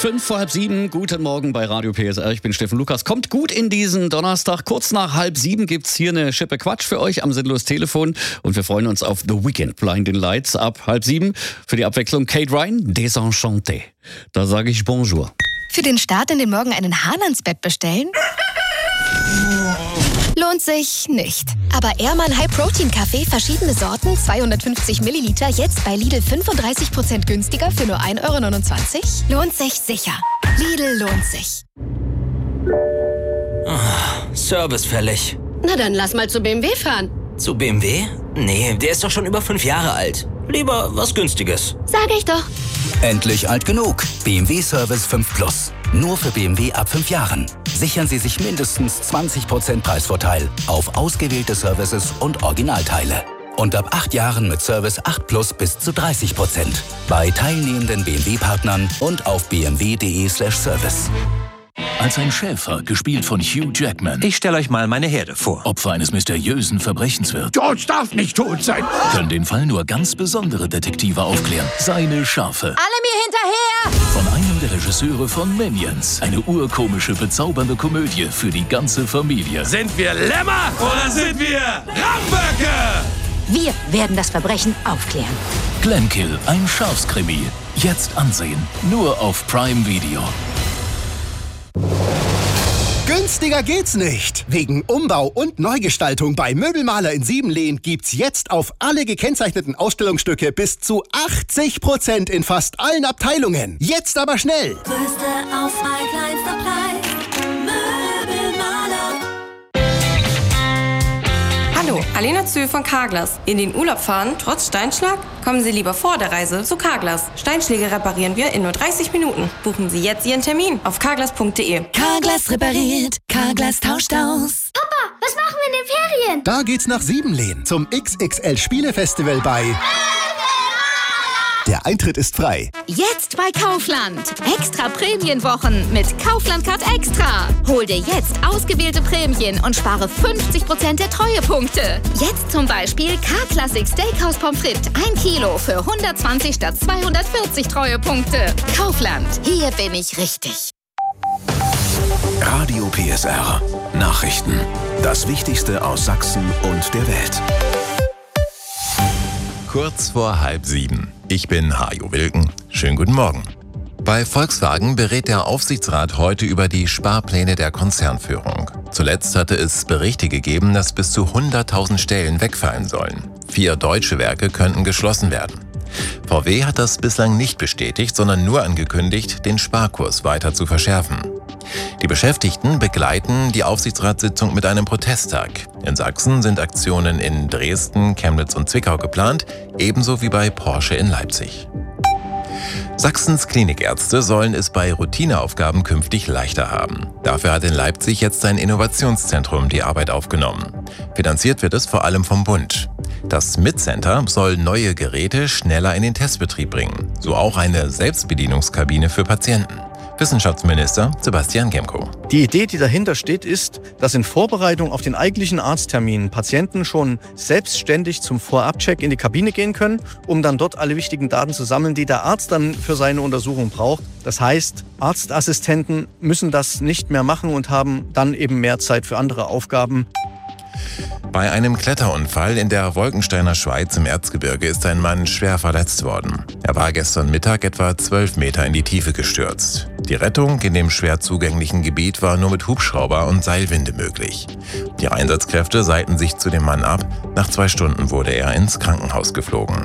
6:05, guten Morgen bei Radio PSR, ich bin Steffen Lukas. Kommt gut in diesen Donnerstag, kurz nach 6:30 gibt's hier eine Schippe Quatsch für euch am Sinnlos Telefon und wir freuen uns auf The Weeknd, Blinding Lights ab 6:30. Für die Abwechslung Kate Ryan, Désenchanté. Da sage ich Bonjour. Für den Start in den Morgen einen Hahn ans Bett bestellen? Lohnt sich nicht. Aber Ehrmann High Protein Kaffee, verschiedene Sorten, 250 Milliliter, jetzt bei Lidl 35% günstiger für nur 1,29 €? Lohnt sich sicher. Lidl lohnt sich. Service fällig. Na dann lass mal zu BMW fahren. Zu BMW? Nee, der ist doch schon über 5 Jahre alt. Lieber was Günstiges. Sag ich doch. Endlich alt genug. BMW Service 5 Plus. Nur für BMW ab 5 Jahren. Sichern Sie sich mindestens 20% Preisvorteil auf ausgewählte Services und Originalteile. Und ab 8 Jahren mit Service 8 Plus bis zu 30%. Bei teilnehmenden BMW-Partnern und auf bmw.de/service. Als ein Schäfer, gespielt von Hugh Jackman, Ich stelle euch mal meine Herde vor. Opfer eines mysteriösen Verbrechens wird, George darf nicht tot sein. können den Fall nur ganz besondere Detektive aufklären. Seine Schafe. Alle mir hinterher! Von einem der Regisseure von Minions. Eine urkomische, bezaubernde Komödie für die ganze Familie. Sind wir Lämmer oder sind wir Ramböcke? Wir werden das Verbrechen aufklären. Glenkill, ein Schafskrimi. Jetzt ansehen. Nur auf Prime Video. Günstiger geht's nicht. Wegen Umbau und Neugestaltung bei Möbelmaler in Siebenlehen gibt's jetzt auf alle gekennzeichneten Ausstellungsstücke bis zu 80% in fast allen Abteilungen. Jetzt aber schnell. Größte Auswahl, kleinster Preis. Möbelmaler. Hallo, Alena Zühl von Carglass. In den Urlaub fahren, trotz Steinschlag? Kommen Sie lieber vor der Reise zu Carglass. Steinschläge reparieren wir in nur 30 Minuten. Buchen Sie jetzt Ihren Termin auf carglass.de. Carglass repariert, Carglass tauscht aus. Papa, was machen wir in den Ferien? Da geht's nach Siebenlehen zum XXL Spielefestival bei... Der Eintritt ist frei. Jetzt bei Kaufland. Extra Prämienwochen mit Kaufland Card Extra. Hol dir jetzt ausgewählte Prämien und spare 50% der Treuepunkte. Jetzt zum Beispiel K-Classic Steakhouse Pommes frites 1 Kilo für 120 statt 240 Treuepunkte. Kaufland. Hier bin ich richtig. Radio PSR. Nachrichten. Das Wichtigste aus Sachsen und der Welt. Kurz vor 6:30. Ich bin Hajo Wilken. Schönen guten Morgen. Bei Volkswagen berät der Aufsichtsrat heute über die Sparpläne der Konzernführung. Zuletzt hatte es Berichte gegeben, dass bis zu 100.000 Stellen wegfallen sollen. 4 deutsche Werke könnten geschlossen werden. VW hat das bislang nicht bestätigt, sondern nur angekündigt, den Sparkurs weiter zu verschärfen. Die Beschäftigten begleiten die Aufsichtsratssitzung mit einem Protesttag. In Sachsen sind Aktionen in Dresden, Chemnitz und Zwickau geplant, ebenso wie bei Porsche in Leipzig. Sachsens Klinikärzte sollen es bei Routineaufgaben künftig leichter haben. Dafür hat in Leipzig jetzt ein Innovationszentrum die Arbeit aufgenommen. Finanziert wird es vor allem vom Bund. Das MIT-Center soll neue Geräte schneller in den Testbetrieb bringen, so auch eine Selbstbedienungskabine für Patienten. Wissenschaftsminister Sebastian Gemko. Die Idee, die dahinter steht, ist, dass in Vorbereitung auf den eigentlichen Arzttermin Patienten schon selbstständig zum Vorabcheck in die Kabine gehen können, um dann dort alle wichtigen Daten zu sammeln, die der Arzt dann für seine Untersuchung braucht. Das heißt, Arztassistenten müssen das nicht mehr machen und haben dann eben mehr Zeit für andere Aufgaben. Bei einem Kletterunfall in der Wolkensteiner Schweiz im Erzgebirge ist ein Mann schwer verletzt worden. Er war gestern Mittag etwa 12 Meter in die Tiefe gestürzt. Die Rettung in dem schwer zugänglichen Gebiet war nur mit Hubschrauber und Seilwinde möglich. Die Einsatzkräfte seilten sich zu dem Mann ab. Nach 2 Stunden wurde er ins Krankenhaus geflogen.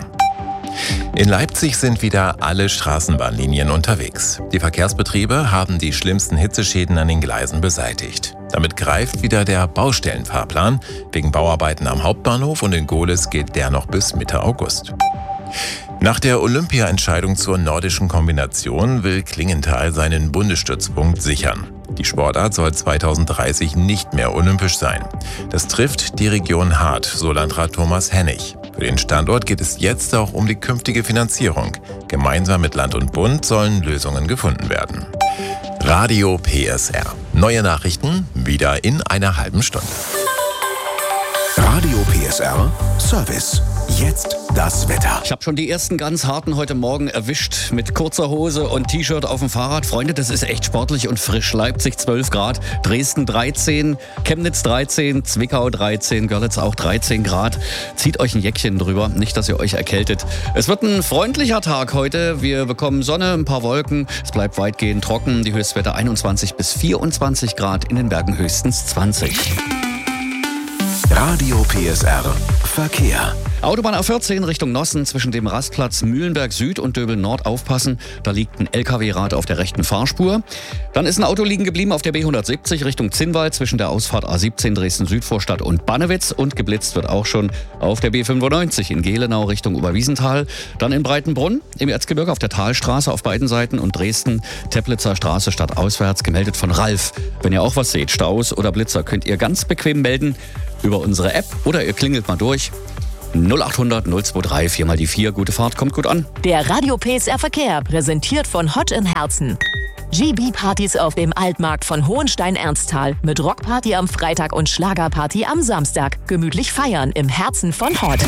In Leipzig sind wieder alle Straßenbahnlinien unterwegs. Die Verkehrsbetriebe haben die schlimmsten Hitzeschäden an den Gleisen beseitigt. Damit greift wieder der Baustellenfahrplan. Wegen Bauarbeiten am Hauptbahnhof und in Gohlis geht der noch bis Mitte August. Nach der Olympia-Entscheidung zur nordischen Kombination will Klingenthal seinen Bundesstützpunkt sichern. Die Sportart soll 2030 nicht mehr olympisch sein. Das trifft die Region hart, so Landrat Thomas Hennig. Für den Standort geht es jetzt auch um die künftige Finanzierung. Gemeinsam mit Land und Bund sollen Lösungen gefunden werden. Radio PSR. Neue Nachrichten wieder in einer halben Stunde. Radio PSR Service. Jetzt das Wetter. Ich habe schon die ersten ganz harten heute Morgen erwischt mit kurzer Hose und T-Shirt auf dem Fahrrad. Freunde, das ist echt sportlich und frisch. Leipzig 12 Grad, Dresden 13, Chemnitz 13, Zwickau 13, Görlitz auch 13 Grad. Zieht euch ein Jäckchen drüber, nicht, dass ihr euch erkältet. Es wird ein freundlicher Tag heute. Wir bekommen Sonne, ein paar Wolken. Es bleibt weitgehend trocken. Die Höchstwerte 21 bis 24 Grad, in den Bergen höchstens 20. Radio PSR Verkehr. Autobahn A14 Richtung Nossen zwischen dem Rastplatz Mühlenberg Süd und Döbel Nord aufpassen. Da liegt ein LKW-Rad auf der rechten Fahrspur. Dann ist ein Auto liegen geblieben auf der B170 Richtung Zinnwald zwischen der Ausfahrt A17 Dresden-Südvorstadt und Bannewitz. Und geblitzt wird auch schon auf der B95 in Gelenau Richtung Oberwiesenthal. Dann in Breitenbrunn im Erzgebirge auf der Talstraße auf beiden Seiten und Dresden Teplitzer Straße stadtauswärts, gemeldet von Ralf. Wenn ihr auch was seht, Staus oder Blitzer, könnt ihr ganz bequem melden über unsere App oder ihr klingelt mal durch. 0800 023 4 mal die 4. Gute Fahrt, kommt gut an. Der Radio PSR Verkehr, präsentiert von Hot in Herzen. GB-Partys auf dem Altmarkt von Hohenstein-Ernsthal. Mit Rockparty am Freitag und Schlagerparty am Samstag. Gemütlich feiern im Herzen von Hot.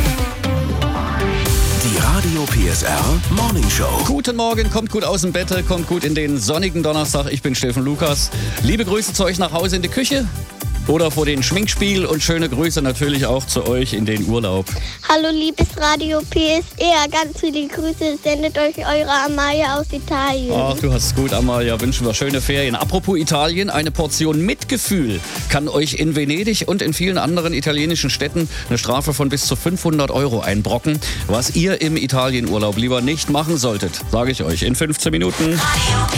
Die Radio PSR Morning Show. Guten Morgen, kommt gut aus dem Bett, kommt gut in den sonnigen Donnerstag. Ich bin Steffen Lukas. Liebe Grüße zu euch nach Hause in die Küche oder vor den Schminkspiel und schöne Grüße natürlich auch zu euch in den Urlaub. Hallo liebes Radio PSR, ganz viele Grüße, sendet euch eure Amalia aus Italien. Ach, du hast es gut, Amalia, wünschen wir schöne Ferien. Apropos Italien, eine Portion Mitgefühl kann euch in Venedig und in vielen anderen italienischen Städten eine Strafe von bis zu 500 € einbrocken. Was ihr im Italienurlaub lieber nicht machen solltet, sage ich euch in 15 Minuten.